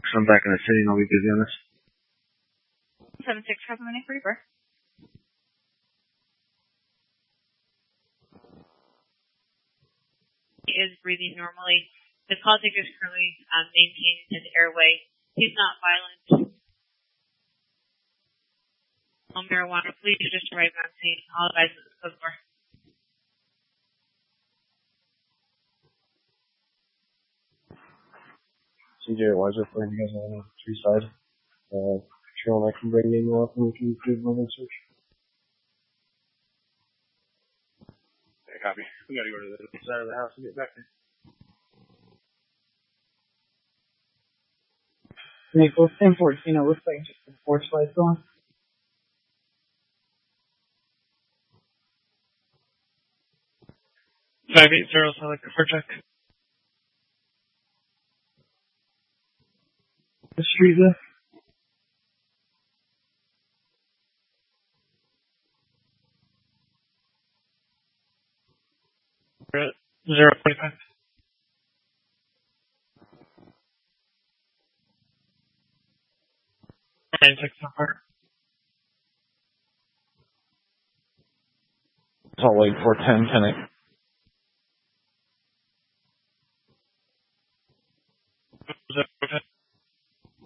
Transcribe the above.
I'm back in the city and I'll be busy on this. 7-6, have a minute for Reaper. He is breathing normally. The call taker is currently maintaining his airway. He's not violent. No marijuana. Please just arrive on scene. All guys at the code door. CJ, why is it for you guys on the tree side? Patrol, I can bring in up and we can do one search. Yeah, copy. We gotta go to the side of the house and get back there. 1014, looks like just the porch lights on. Five 8 0, so like for check. The street left. We're at 045. 96 so far. Salt Lake 410, 10